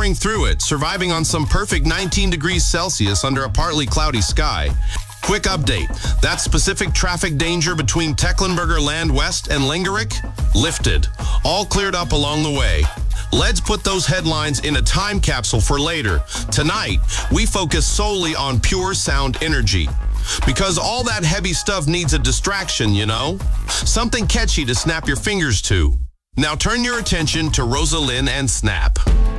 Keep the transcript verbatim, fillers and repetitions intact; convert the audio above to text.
powering through it, surviving on some perfect nineteen degrees Celsius under a partly cloudy sky. Quick update, that specific traffic danger between Tecklenburger Land West and Lingerich? Lifted. All cleared up along the way. Let's put those headlines in a time capsule for later. Tonight, we focus solely on pure sound energy. Because all that heavy stuff needs a distraction, you know? Something catchy to snap your fingers to. Now turn your attention to Rosalind and Snap.